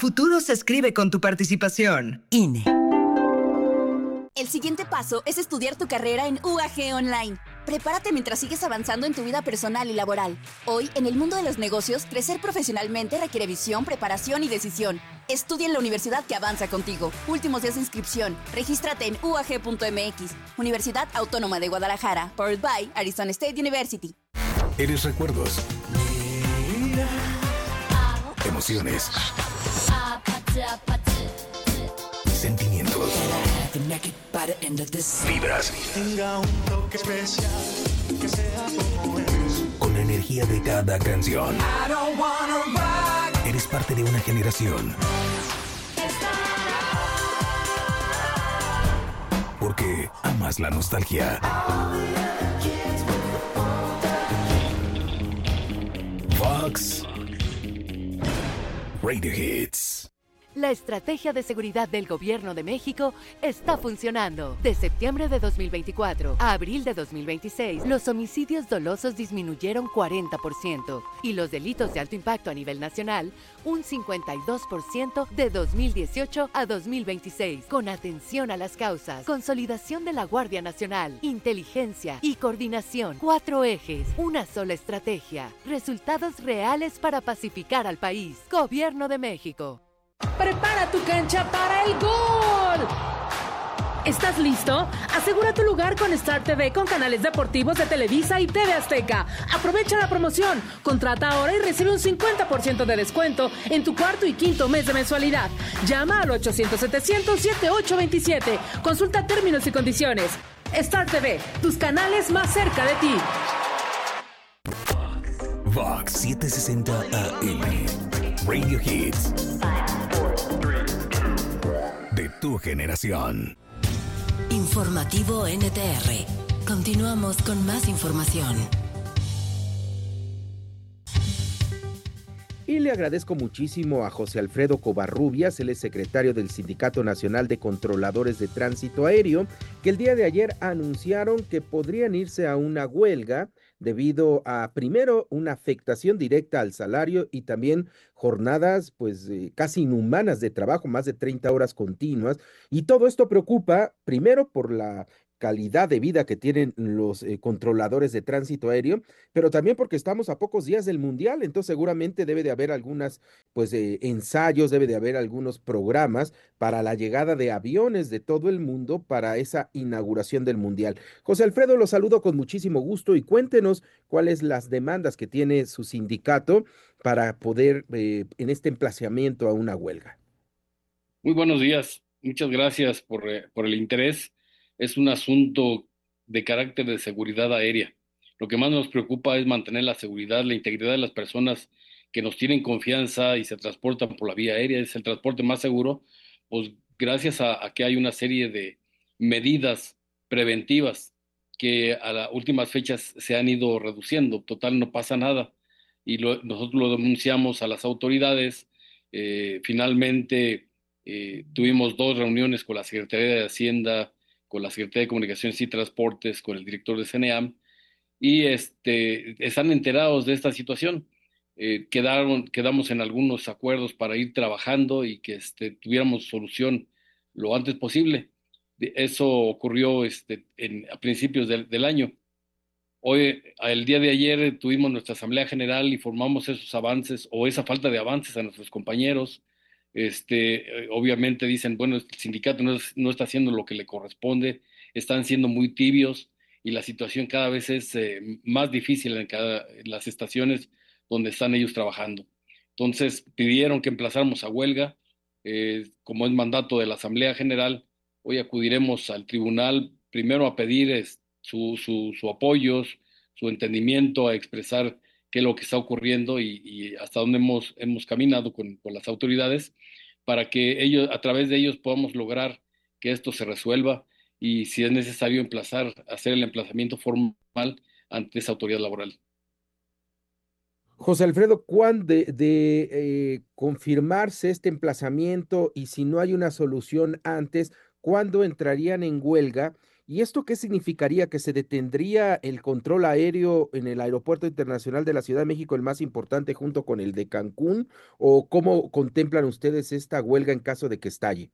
futuro se escribe con tu participación. INE. El siguiente paso es estudiar tu carrera en UAG Online. Prepárate mientras sigues avanzando en tu vida personal y laboral. Hoy, en el mundo de los negocios, crecer profesionalmente requiere visión, preparación y decisión. Estudia en la universidad que avanza contigo. Últimos días de inscripción. Regístrate en uag.mx. Universidad Autónoma de Guadalajara. Powered by Arizona State University. Eres recuerdos. Emociones. Sentimientos. Vibras. Tenga un toque especial, que sea como eres. Con la energía de cada canción. Eres parte de una generación. Porque amas la nostalgia. Vox Radio Hits. La estrategia de seguridad del Gobierno de México está funcionando. De septiembre de 2024 a abril de 2026, los homicidios dolosos disminuyeron 40% y los delitos de alto impacto a nivel nacional un 52% de 2018 a 2026. Con atención a las causas, consolidación de la Guardia Nacional, inteligencia y coordinación. 4 ejes, una sola estrategia. Resultados reales para pacificar al país. Gobierno de México. ¡Prepara tu cancha para el gol! ¿Estás listo? Asegura tu lugar con Star TV con canales deportivos de Televisa y TV Azteca. Aprovecha la promoción. Contrata ahora y recibe un 50% de descuento en tu cuarto y quinto mes de mensualidad. Llama al 800-700-7827. Consulta términos y condiciones. Star TV, tus canales más cerca de ti. Vox 760 AM. Radio Hits. De tu generación. Informativo NTR. Continuamos con más información. Y le agradezco muchísimo a José Alfredo Covarrubias, él es secretario del Sindicato Nacional de Controladores de Tránsito Aéreo, que el día de ayer anunciaron que podrían irse a una huelga debido a, primero, una afectación directa al salario y también jornadas pues casi inhumanas de trabajo, más de 30 horas continuas, y todo esto preocupa primero por la calidad de vida que tienen los controladores de tránsito aéreo, pero también porque estamos a pocos días del Mundial, entonces seguramente debe de haber algunas pues ensayos, debe de haber algunos programas para la llegada de aviones de todo el mundo para esa inauguración del Mundial. José Alfredo, lo saludo con muchísimo gusto y cuéntenos cuáles las demandas que tiene su sindicato para poder en este emplazamiento a una huelga. Muy buenos días, muchas gracias por el interés. Es un asunto de carácter de seguridad aérea. Lo que más nos preocupa es mantener la seguridad, la integridad de las personas que nos tienen confianza y se transportan por la vía aérea. Es el transporte más seguro, pues gracias a que hay una serie de medidas preventivas que a las últimas fechas se han ido reduciendo. Total, no pasa nada. Y nosotros lo denunciamos a las autoridades. Finalmente tuvimos 2 reuniones con la Secretaría de Hacienda, con la Secretaría de Comunicaciones y Transportes, con el director de CNEAM, y están enterados de esta situación. Quedamos en algunos acuerdos para ir trabajando y que tuviéramos solución lo antes posible. Eso ocurrió a principios del año. Hoy, el día de ayer, tuvimos nuestra Asamblea General y formamos esos avances o esa falta de avances a nuestros compañeros. Obviamente dicen, bueno, el sindicato no está haciendo lo que le corresponde, están siendo muy tibios y la situación cada vez es más difícil en las estaciones donde están ellos trabajando. Entonces pidieron que emplazáramos a huelga, como es mandato de la Asamblea General. Hoy acudiremos al tribunal primero a pedir su apoyo, su entendimiento, a expresar qué es lo que está ocurriendo y hasta dónde hemos caminado con las autoridades, para que a través de ellos podamos lograr que esto se resuelva y si es necesario hacer el emplazamiento formal ante esa autoridad laboral. José Alfredo, ¿cuándo de confirmarse este emplazamiento y si no hay una solución antes, cuándo entrarían en huelga ¿Y esto qué significaría? ¿Que se detendría el control aéreo en el Aeropuerto Internacional de la Ciudad de México, el más importante, junto con el de Cancún? ¿O cómo contemplan ustedes esta huelga en caso de que estalle?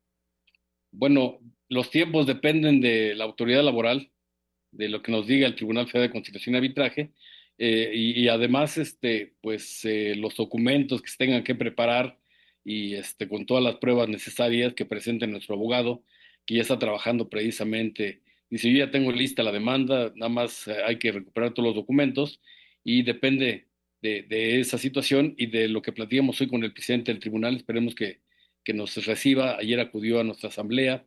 Bueno, los tiempos dependen de la autoridad laboral, de lo que nos diga el Tribunal Federal de Conciliación y Arbitraje, y además, pues, los documentos que se tengan que preparar y con todas las pruebas necesarias que presente nuestro abogado, que ya está trabajando precisamente. Dice, yo ya tengo lista la demanda, nada más hay que recuperar todos los documentos y depende de esa situación y de lo que platicamos hoy con el presidente del tribunal. Esperemos que nos reciba. Ayer acudió a nuestra asamblea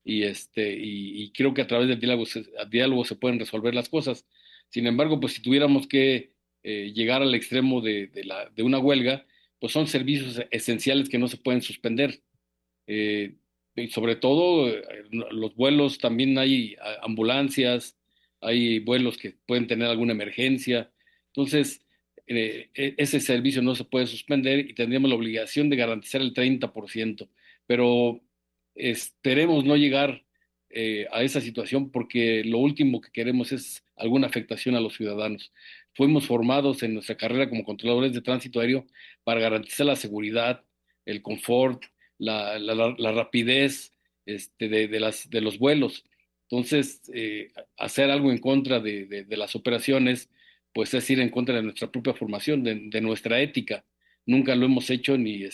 y creo que a través del diálogo se pueden resolver las cosas. Sin embargo, pues si tuviéramos que llegar al extremo de una huelga, pues son servicios esenciales que no se pueden suspender. Eh, y sobre todo, los vuelos, también hay ambulancias, hay vuelos que pueden tener alguna emergencia. Entonces, ese servicio no se puede suspender y tendríamos la obligación de garantizar el 30%. Pero esperemos no llegar a esa situación porque lo último que queremos es alguna afectación a los ciudadanos. Fuimos formados en nuestra carrera como controladores de tránsito aéreo para garantizar la seguridad, el confort, la rapidez de los vuelos. Entonces, hacer algo en contra de las operaciones, pues es ir en contra de nuestra propia formación, de nuestra ética. Nunca lo hemos hecho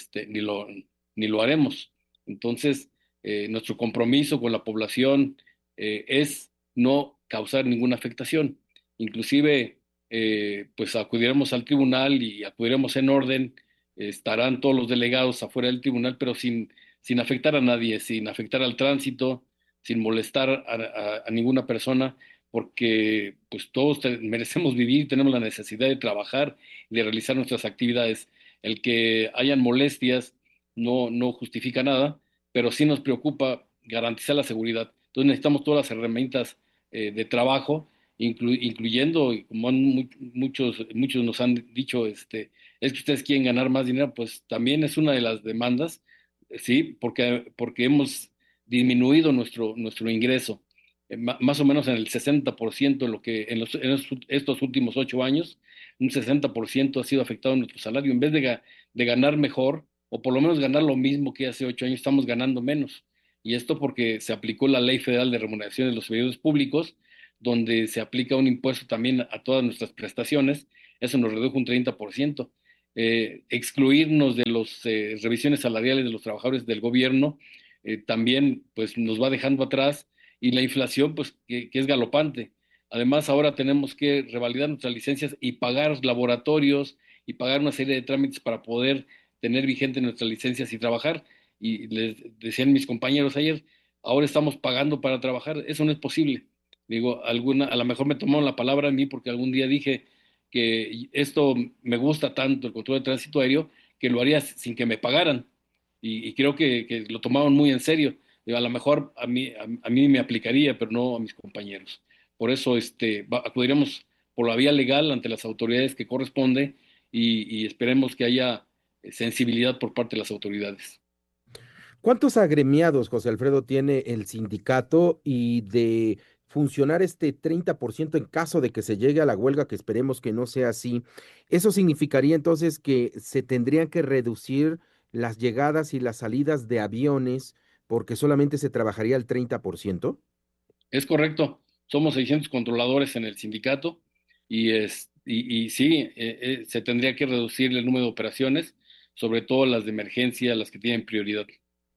ni lo haremos. Entonces, nuestro compromiso con la población es no causar ninguna afectación. Inclusive, pues acudiremos al tribunal y acudiremos en orden. Estarán todos los delegados afuera del tribunal, pero sin afectar a nadie, sin afectar al tránsito, sin molestar a ninguna persona, porque pues todos merecemos vivir, tenemos la necesidad de trabajar y de realizar nuestras actividades. El que hayan molestias no justifica nada, pero sí nos preocupa garantizar la seguridad. Entonces necesitamos todas las herramientas de trabajo, incluyendo, y como muchos nos han dicho, es que ustedes quieren ganar más dinero, pues también es una de las demandas, sí, porque hemos disminuido nuestro ingreso, más o menos en el 60% estos últimos 8 años, un 60% ha sido afectado en nuestro salario. En vez de ganar mejor, o por lo menos ganar lo mismo que hace 8 años, estamos ganando menos. Y esto porque se aplicó la Ley Federal de Remuneración de los Servidores Públicos, donde se aplica un impuesto también a todas nuestras prestaciones. Eso nos redujo un 30%. Excluirnos de las revisiones salariales de los trabajadores del gobierno también pues nos va dejando atrás, y la inflación pues que es galopante. Además, ahora tenemos que revalidar nuestras licencias y pagar laboratorios y pagar una serie de trámites para poder tener vigente nuestras licencias y trabajar. Y les decían mis compañeros ayer, ahora estamos pagando para trabajar. Eso no es posible. Digo, a lo mejor me tomaron la palabra a mí porque algún día dije que esto me gusta tanto, el control de tránsito aéreo, que lo haría sin que me pagaran. Y creo que lo tomaron muy en serio. Digo, a lo mejor a mí me aplicaría, pero no a mis compañeros. Por eso acudiremos por la vía legal ante las autoridades que corresponde, y esperemos que haya sensibilidad por parte de las autoridades. ¿Cuántos agremiados, José Alfredo, tiene el sindicato y de funcionar este 30% en caso de que se llegue a la huelga, que esperemos que no sea así? Eso significaría entonces que se tendrían que reducir las llegadas y las salidas de aviones porque solamente se trabajaría el 30%. Es correcto, somos 600 controladores en el sindicato y sí, se tendría que reducir el número de operaciones, sobre todo las de emergencia, las que tienen prioridad.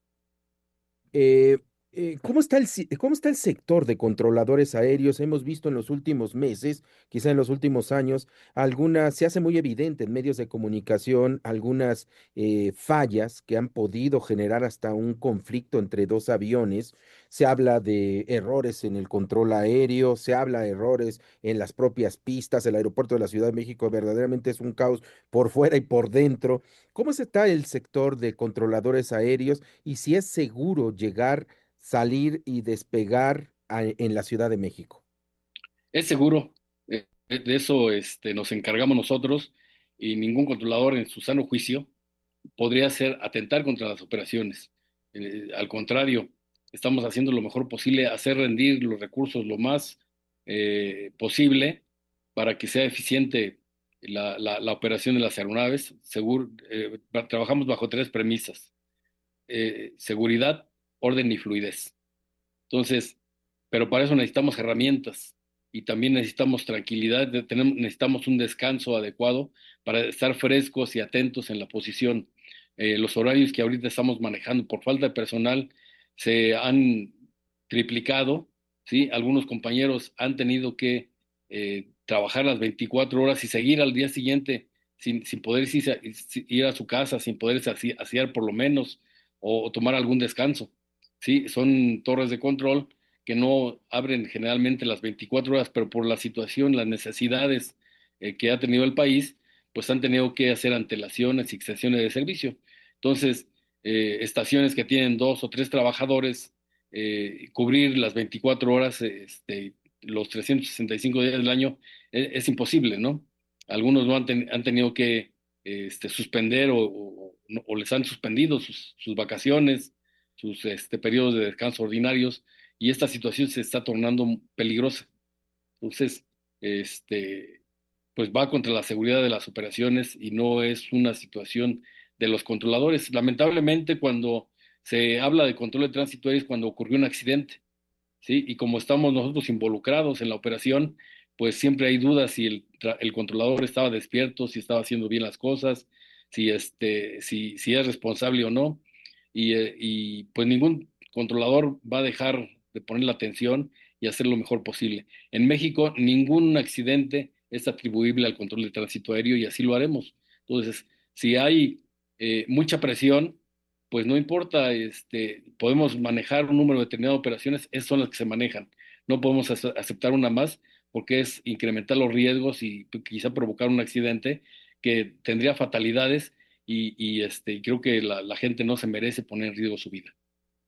Eh, ¿Cómo está el sector de controladores aéreos? Hemos visto en los últimos meses, quizá en los últimos años, se hace muy evidente en medios de comunicación algunas fallas que han podido generar hasta un conflicto entre dos aviones. Se habla de errores en el control aéreo, se habla de errores en las propias pistas. El aeropuerto de la Ciudad de México verdaderamente es un caos por fuera y por dentro. ¿Cómo está el sector de controladores aéreos y si es seguro llegar, salir y despegar en la Ciudad de México? Es seguro, de eso nos encargamos nosotros, y ningún controlador en su sano juicio podría atentar contra las operaciones. Al contrario, estamos haciendo lo mejor posible, hacer rendir los recursos lo más posible para que sea eficiente la operación de las aeronaves. Trabajamos bajo tres premisas: seguridad, orden y fluidez. Entonces, pero para eso necesitamos herramientas y también necesitamos tranquilidad, necesitamos un descanso adecuado para estar frescos y atentos en la posición. Los horarios que ahorita estamos manejando por falta de personal se han triplicado, ¿sí? Algunos compañeros han tenido que trabajar las 24 horas y seguir al día siguiente sin poder ir a su casa, sin poderse asear por lo menos o tomar algún descanso. Sí, son torres de control que no abren generalmente las 24 horas, pero por la situación, las necesidades que ha tenido el país, pues han tenido que hacer antelaciones y extensiones de servicio. Entonces, estaciones que tienen 2 o 3 trabajadores, cubrir las 24 horas, los 365 días del año, es imposible, ¿no? Algunos no han tenido que suspender o les han suspendido sus vacaciones, sus periodos de descanso ordinarios, y esta situación se está tornando peligrosa. Entonces, pues va contra la seguridad de las operaciones y no es una situación de los controladores. Lamentablemente, cuando se habla de control de tránsito es cuando ocurrió un accidente, ¿sí? Y como estamos nosotros involucrados en la operación, pues siempre hay dudas si el controlador estaba despierto, si estaba haciendo bien las cosas, si es responsable o no. Y pues ningún controlador va a dejar de poner la atención y hacer lo mejor posible. En México, ningún accidente es atribuible al control de tránsito aéreo y así lo haremos. Entonces, si hay mucha presión, pues no importa, podemos manejar un número determinado de operaciones, esas son las que se manejan. No podemos aceptar una más porque es incrementar los riesgos y quizá provocar un accidente que tendría fatalidades y creo que la gente no se merece poner en riesgo su vida.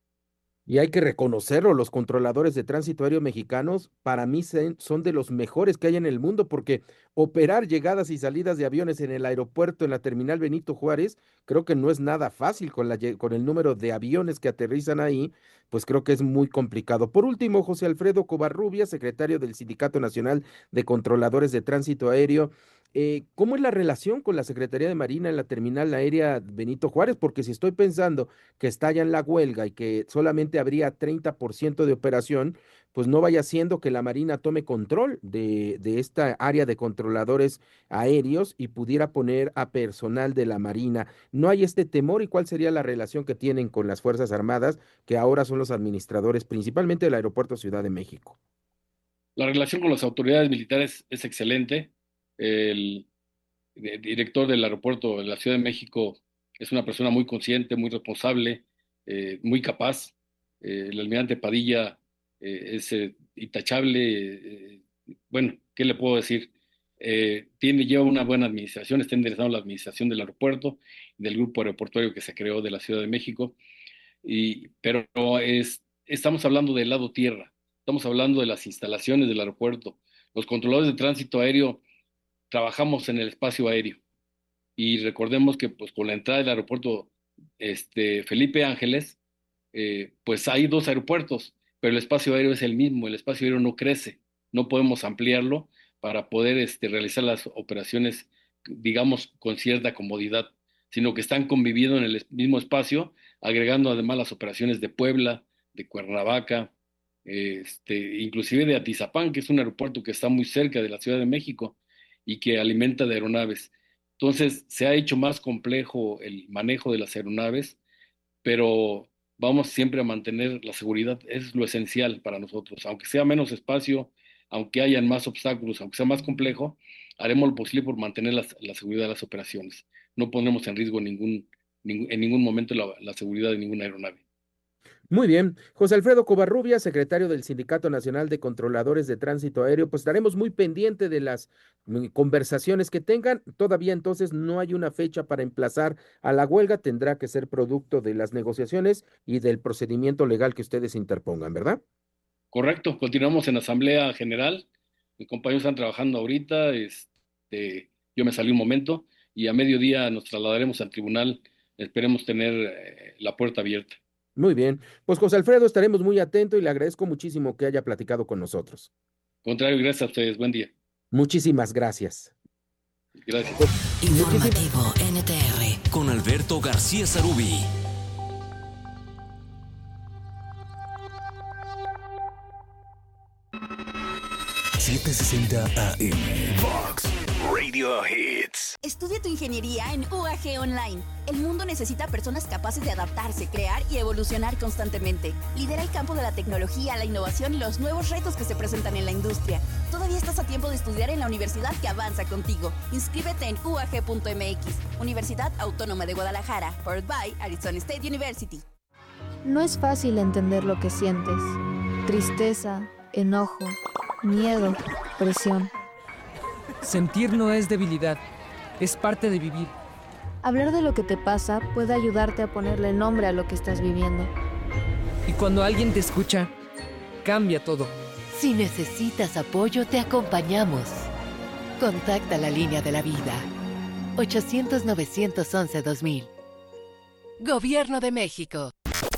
Y hay que reconocerlo, los controladores de tránsito aéreo mexicanos para mí son de los mejores que hay en el mundo porque operar llegadas y salidas de aviones en el aeropuerto, en la terminal Benito Juárez, creo que no es nada fácil con el número de aviones que aterrizan ahí, pues creo que es muy complicado. Por último, José Alfredo Covarrubias, secretario del Sindicato Nacional de Controladores de Tránsito Aéreo. ¿Cómo es la relación con la Secretaría de Marina en la terminal aérea Benito Juárez? Porque si estoy pensando que estallan la huelga y que solamente habría 30% de operación, pues no vaya siendo que la Marina tome control de esta área de controladores aéreos y pudiera poner a personal de la Marina. ¿No hay este temor y cuál sería la relación que tienen con las Fuerzas Armadas, que ahora son los administradores principalmente del Aeropuerto Ciudad de México? La relación con las autoridades militares es excelente. El director del aeropuerto de la Ciudad de México es una persona muy consciente, muy responsable, muy capaz. El almirante Padilla es intachable. Bueno, ¿qué le puedo decir? Lleva una buena administración, está interesado en la administración del aeropuerto, del grupo aeroportuario que se creó de la Ciudad de México, pero estamos hablando del lado tierra, estamos hablando de las instalaciones del aeropuerto. Los controladores de tránsito aéreo trabajamos en el espacio aéreo. Y recordemos que pues con la entrada del aeropuerto Felipe Ángeles, pues hay 2 aeropuertos, pero el espacio aéreo es el mismo, el espacio aéreo no crece, no podemos ampliarlo para poder realizar las operaciones, digamos, con cierta comodidad, sino que están conviviendo en el mismo espacio, agregando además las operaciones de Puebla, de Cuernavaca, inclusive de Atizapán, que es un aeropuerto que está muy cerca de la Ciudad de México y que alimenta de aeronaves. Entonces, se ha hecho más complejo el manejo de las aeronaves, pero vamos siempre a mantener la seguridad, es lo esencial para nosotros. Aunque sea menos espacio, aunque hayan más obstáculos, aunque sea más complejo, haremos lo posible por mantener la seguridad de las operaciones. No ponemos en riesgo en ningún momento la seguridad de ninguna aeronave. Muy bien, José Alfredo Covarrubias, secretario del Sindicato Nacional de Controladores de Tránsito Aéreo, pues estaremos muy pendiente de las conversaciones que tengan. Todavía entonces no hay una fecha para emplazar a la huelga, tendrá que ser producto de las negociaciones y del procedimiento legal que ustedes interpongan, ¿verdad? Correcto, continuamos en Asamblea General. Mis compañeros están trabajando ahorita. Yo me salí un momento y a mediodía nos trasladaremos al tribunal. Esperemos tener la puerta abierta. Muy bien, pues José Alfredo, estaremos muy atentos y le agradezco muchísimo que haya platicado con nosotros. Contrario, gracias a ustedes. Buen día. Muchísimas gracias. Gracias. Informativo NTR Con Alberto García Sarubí. .760 AM Vox Radio Hits. Estudia tu ingeniería en UAG Online. El mundo necesita personas capaces de adaptarse, crear y evolucionar constantemente. Lidera el campo de la tecnología, la innovación y los nuevos retos que se presentan en la industria. Todavía estás a tiempo de estudiar en la universidad que avanza contigo. Inscríbete en UAG.mx, Universidad Autónoma de Guadalajara, powered by Arizona State University. No es fácil entender lo que sientes. Tristeza, enojo, miedo, presión. Sentir no es debilidad, es parte de vivir. Hablar de lo que te pasa puede ayudarte a ponerle nombre a lo que estás viviendo. Y cuando alguien te escucha, cambia todo. Si necesitas apoyo, te acompañamos. Contacta la línea de la vida. 800-911-2000. Gobierno de México.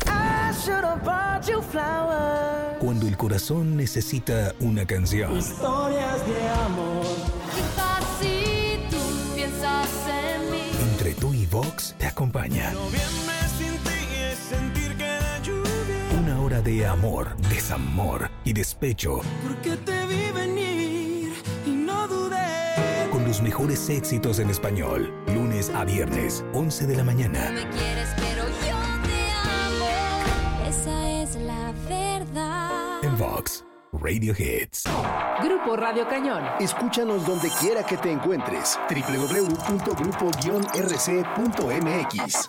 Cuando el corazón necesita una canción. Historias de amor. Quizás si tú piensas en mí. Entre tú y Vox te acompaña. Noviembre sin ti es sentir que la lluvia. Una hora de amor, desamor y despecho. Porque te vi venir y no dudé. Con los mejores éxitos en español. Lunes a viernes, 11 de la mañana. No me quieres, pero yo te amo. Esa es la verdad. En Vox Radio Hits. Grupo Radio Cañón. Escúchanos donde quiera que te encuentres. www.grupo-rc.mx.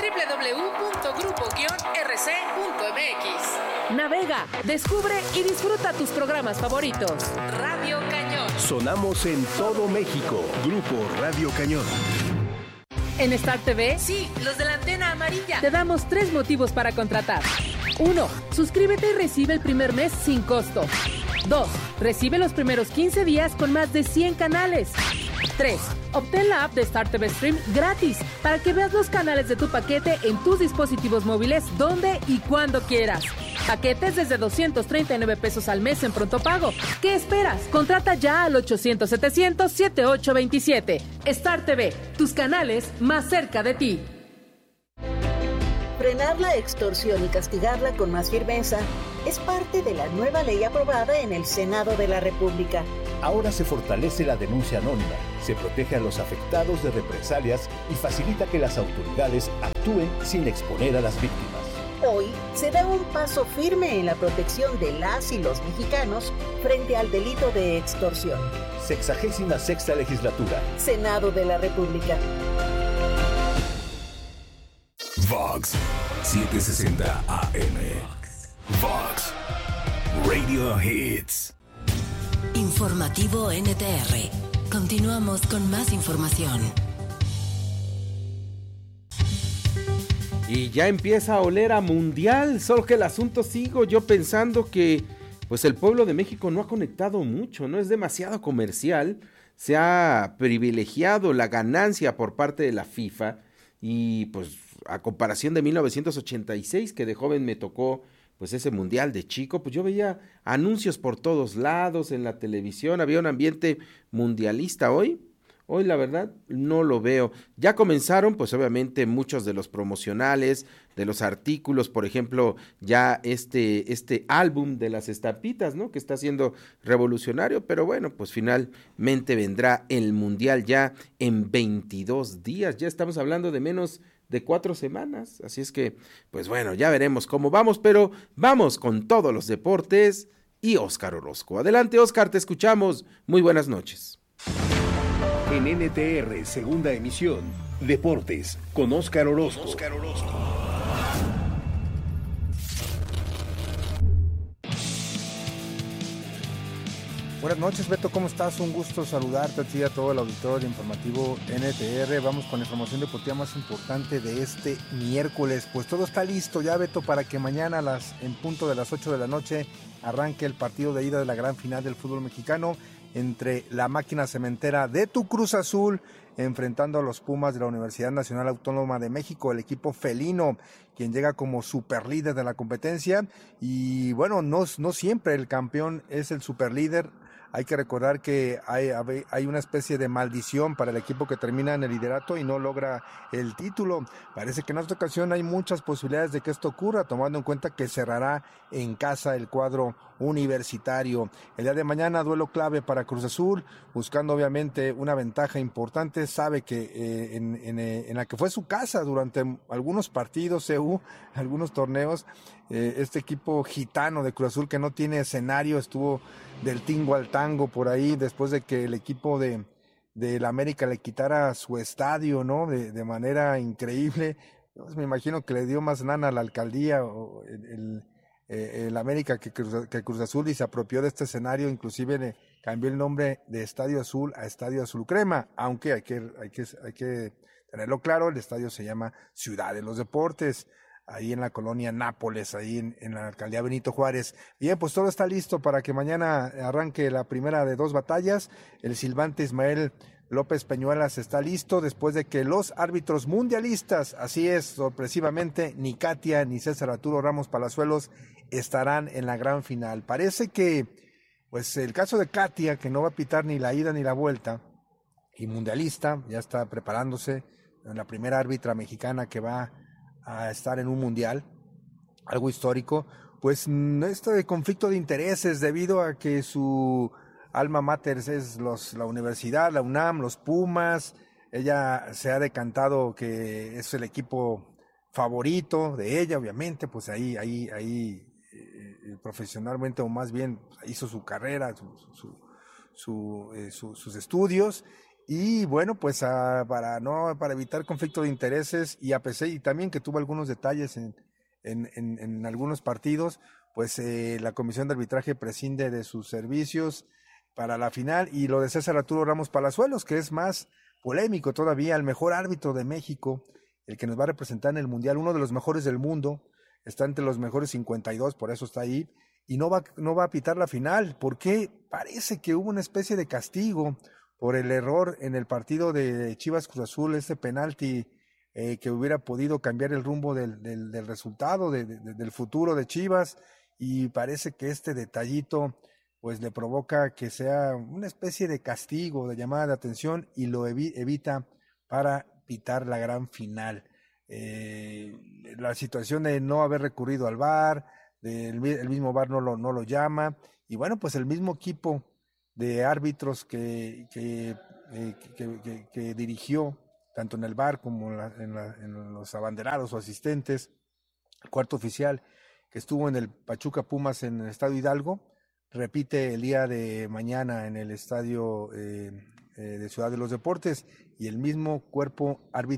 www.grupo-rc.mx. Navega, descubre y disfruta tus programas favoritos. Radio Cañón. Sonamos en todo México. Grupo Radio Cañón. En Star TV, sí, los de la antena amarilla. Te damos 3 motivos para contratar. 1. Suscríbete y recibe el primer mes sin costo. 2. Recibe los primeros 15 días con más de 100 canales. 3. Obtén la app de Star TV Stream gratis para que veas los canales de tu paquete en tus dispositivos móviles donde y cuando quieras. Paquetes desde 239 pesos al mes en pronto pago. ¿Qué esperas? Contrata ya al 800-700-7827. Star TV, tus canales más cerca de ti. Frenar la extorsión y castigarla con más firmeza es parte de la nueva ley aprobada en el Senado de la República. Ahora se fortalece la denuncia anónima, se protege a los afectados de represalias y facilita que las autoridades actúen sin exponer a las víctimas. Hoy se da un paso firme en la protección de las y los mexicanos frente al delito de extorsión. 66ª Legislatura. Senado de la República. Vox 760 AM. Vox Radio Hits. Informativo NTR. Continuamos con más información. Y ya empieza a oler a mundial, solo que el asunto sigo yo pensando que pues el pueblo de México no ha conectado mucho, no es demasiado comercial, se ha privilegiado la ganancia por parte de la FIFA y pues a comparación de 1986 que de joven me tocó pues ese mundial de chico, pues yo veía anuncios por todos lados en la televisión, había un ambiente mundialista. Hoy la verdad no lo veo. Ya comenzaron pues obviamente muchos de los promocionales, de los artículos, por ejemplo ya este álbum de las estampitas, ¿no? Que está siendo revolucionario, pero bueno, pues finalmente vendrá el mundial ya en 22 días, ya estamos hablando de menos de 4 semanas, así es que pues bueno, ya veremos cómo vamos, pero vamos con todos los deportes y Óscar Orozco. Adelante Óscar, te escuchamos, muy buenas noches. En NTR, segunda emisión, Deportes, con Óscar Orozco. Buenas noches, Beto, ¿cómo estás? Un gusto saludarte a ti y a todo el auditorio informativo NTR. Vamos con la información deportiva más importante de este miércoles. Pues todo está listo ya, Beto, para que mañana en punto de las 8 de la noche arranque el partido de ida de la gran final del fútbol mexicano entre la máquina cementera de tu Cruz Azul enfrentando a los Pumas de la Universidad Nacional Autónoma de México, el equipo felino, quien llega como superlíder de la competencia. Y bueno, no siempre el campeón es el superlíder. Hay que recordar que hay una especie de maldición para el equipo que termina en el liderato y no logra el título. Parece que en esta ocasión hay muchas posibilidades de que esto ocurra, tomando en cuenta que cerrará en casa el cuadro universitario. El día de mañana, duelo clave para Cruz Azul, buscando obviamente una ventaja importante. Sabe que en la que fue su casa durante algunos partidos, algunos torneos, este equipo gitano de Cruz Azul que no tiene escenario, estuvo del tingo al tango por ahí después de que el equipo de la América le quitara su estadio, ¿no? De manera increíble. Pues me imagino que le dio más lana a la alcaldía o el América que Cruz Azul, y se apropió de este escenario, inclusive le cambió el nombre de Estadio Azul a Estadio Azul Crema, aunque hay que tenerlo claro, el estadio se llama Ciudad de los Deportes, ahí en la colonia Nápoles, ahí en la alcaldía Benito Juárez. Bien, pues todo está listo para que mañana arranque la primera de dos batallas. El silbante Ismael López Peñuelas está listo después de que los árbitros mundialistas, así es, sorpresivamente, ni Katia ni César Arturo Ramos Palazuelos estarán en la gran final. Parece que, pues el caso de Katia, que no va a pitar ni la ida ni la vuelta, y mundialista, ya está preparándose, la primera árbitra mexicana que va a estar en un mundial, algo histórico, pues este conflicto de intereses debido a que su alma mater es la universidad, la UNAM, los Pumas. Ella se ha decantado que es el equipo favorito de ella, obviamente, pues ahí profesionalmente, o más bien hizo su carrera, sus estudios. Y bueno, pues para evitar conflicto de intereses y y también que tuvo algunos detalles en algunos partidos, pues la Comisión de Arbitraje prescinde de sus servicios para la final. Y lo de César Arturo Ramos Palazuelos, que es más polémico todavía, el mejor árbitro de México, el que nos va a representar en el Mundial, uno de los mejores del mundo, está entre los mejores 52, por eso está ahí, y no va a pitar la final, porque parece que hubo una especie de castigo por el error en el partido de Chivas Cruz Azul, ese penalti que hubiera podido cambiar el rumbo del resultado, del futuro de Chivas, y parece que este detallito pues le provoca que sea una especie de castigo, de llamada de atención, y lo evita para pitar la gran final. La situación de no haber recurrido al VAR, el mismo VAR no lo llama, y bueno, pues el mismo equipo de árbitros que dirigió tanto en el VAR como en los abanderados o asistentes, el cuarto oficial que estuvo en el Pachuca Pumas en el Estadio Hidalgo, repite el día de mañana en el estadio de Ciudad de los Deportes, y el mismo cuerpo arbitral